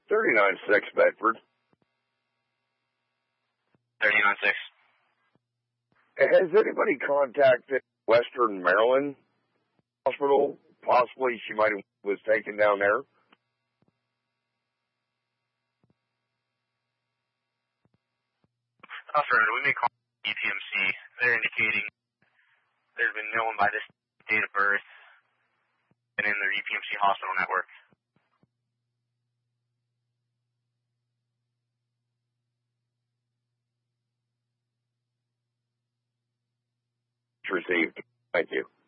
39-6 Bedford. 39-6. Has anybody contacted Western Maryland Hospital? Possibly she might have was taken down there. Affirmative. We may call EPMC. They're indicating they've been known by this date of birth and in their EPMC hospital network. Received. Thank you.